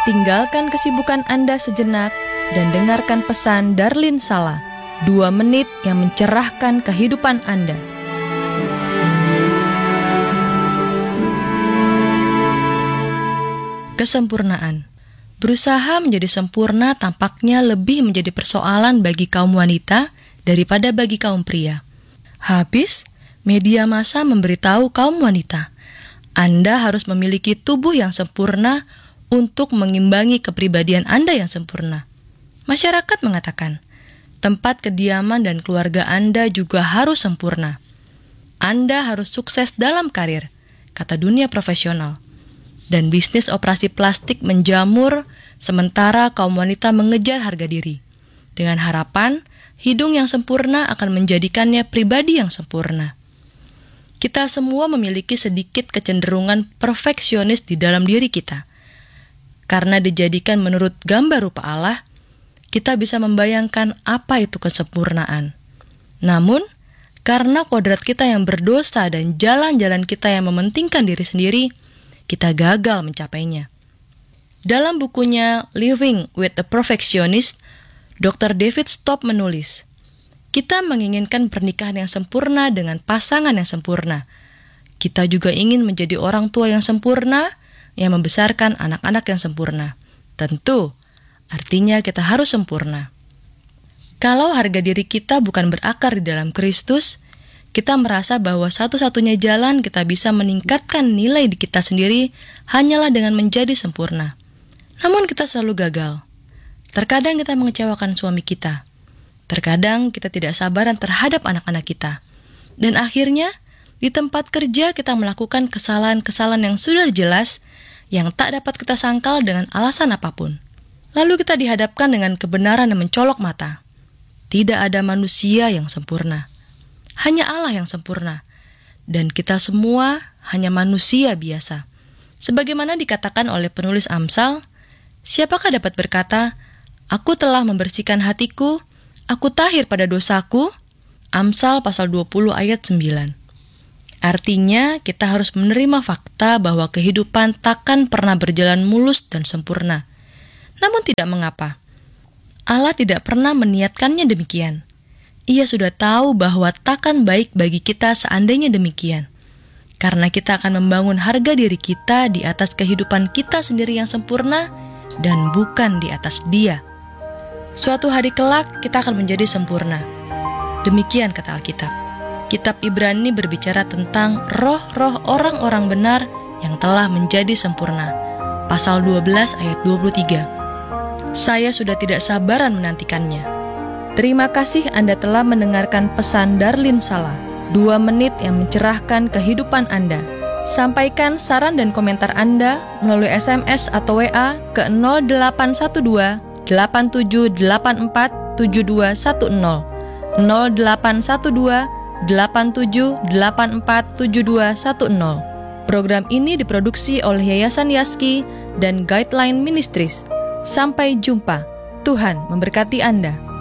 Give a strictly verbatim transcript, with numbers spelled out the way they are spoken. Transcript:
Tinggalkan kesibukan Anda sejenak dan dengarkan pesan Darlin Sala, dua menit yang mencerahkan kehidupan Anda. Kesempurnaan. Berusaha menjadi sempurna tampaknya lebih menjadi persoalan bagi kaum wanita daripada bagi kaum pria. Habis, media massa memberitahu kaum wanita, Anda harus memiliki tubuh yang sempurna untuk mengimbangi kepribadian Anda yang sempurna. Masyarakat mengatakan, tempat kediaman dan keluarga Anda juga harus sempurna. Anda harus sukses dalam karir, kata dunia profesional. Dan bisnis operasi plastik menjamur, sementara kaum wanita mengejar harga diri. Dengan harapan, hidung yang sempurna akan menjadikannya pribadi yang sempurna. Kita semua memiliki sedikit kecenderungan perfeksionis di dalam diri kita. Karena dijadikan menurut gambar rupa Allah, kita bisa membayangkan apa itu kesempurnaan. Namun, karena kodrat kita yang berdosa dan jalan-jalan kita yang mementingkan diri sendiri, kita gagal mencapainya. Dalam bukunya Living with a Perfectionist, dokter David Stopp menulis, kita menginginkan pernikahan yang sempurna dengan pasangan yang sempurna. Kita juga ingin menjadi orang tua yang sempurna, yang membesarkan anak-anak yang sempurna. Tentu, artinya kita harus sempurna. Kalau harga diri kita bukan berakar di dalam Kristus, kita merasa bahwa satu-satunya jalan kita bisa meningkatkan nilai di kita sendiri hanyalah dengan menjadi sempurna. Namun kita selalu gagal. Terkadang kita mengecewakan suami kita. Terkadang kita tidak sabaran terhadap anak-anak kita. Dan akhirnya, di tempat kerja kita melakukan kesalahan-kesalahan yang sudah jelas, yang tak dapat kita sangkal dengan alasan apapun. Lalu kita dihadapkan dengan kebenaran yang mencolok mata. Tidak ada manusia yang sempurna. Hanya Allah yang sempurna. Dan kita semua hanya manusia biasa. Sebagaimana dikatakan oleh penulis Amsal, siapakah dapat berkata, aku telah membersihkan hatiku, aku tahir pada dosaku? Amsal pasal dua puluh ayat sembilan. Artinya, kita harus menerima fakta bahwa kehidupan takkan pernah berjalan mulus dan sempurna. Namun tidak mengapa. Allah tidak pernah meniatkannya demikian. Ia sudah tahu bahwa takkan baik bagi kita seandainya demikian. Karena kita akan membangun harga diri kita di atas kehidupan kita sendiri yang sempurna dan bukan di atas Dia. Suatu hari kelak kita akan menjadi sempurna. Demikian kata Alkitab. Kitab Ibrani berbicara tentang roh-roh orang-orang benar yang telah menjadi sempurna. Pasal dua belas ayat dua puluh tiga. Saya sudah tidak sabaran menantikannya. Terima kasih Anda telah mendengarkan pesan Darlin Sala, dua menit yang mencerahkan kehidupan Anda. Sampaikan saran dan komentar Anda melalui S M S atau W A ke nol delapan satu dua delapan tujuh delapan empat tujuh dua satu nol nol delapan satu dua delapan tujuh delapan empat tujuh dua satu nol. Program ini diproduksi oleh Yayasan Yaski dan Guideline Ministries. Sampai jumpa. Tuhan memberkati Anda.